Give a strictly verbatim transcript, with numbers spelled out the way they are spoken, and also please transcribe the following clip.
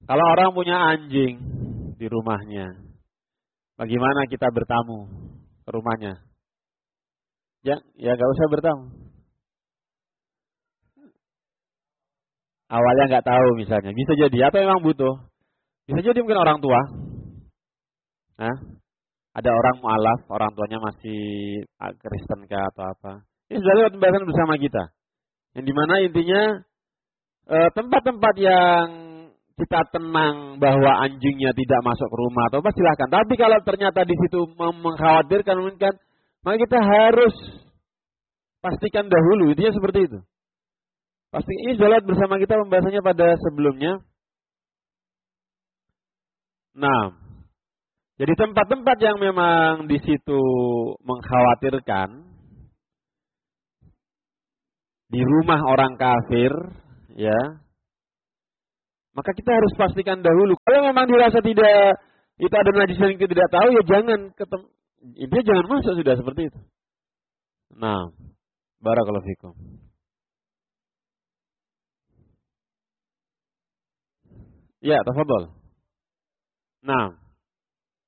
Kalau orang punya anjing di rumahnya, bagaimana kita bertamu ke rumahnya? Ya, ya nggak usah bertamu. Awalnya nggak tahu misalnya, bisa jadi atau memang butuh, bisa jadi mungkin orang tua. Nah, ada orang mualaf, orang tuanya masih Kristen kah atau apa. Ini sudah lewat pembahasan bersama kita. Yang dimana intinya eh, tempat-tempat yang kita tenang bahwa anjingnya tidak masuk ke rumah atau apa silahkan. Tapi kalau ternyata di situ mengkhawatirkan mungkin, maka kita harus pastikan dahulu. Intinya seperti itu. Pasti ini sudah lihat bersama kita pembahasannya pada sebelumnya. Nah, jadi tempat-tempat yang memang di situ mengkhawatirkan, di rumah orang kafir, ya, maka kita harus pastikan dahulu. Kalau memang dirasa tidak, itu ada najis yang kita tidak tahu, ya jangan ketem, intinya jangan masuk sudah seperti itu. Nah, barakallahu fikum. Ya, tafadhol. Nah.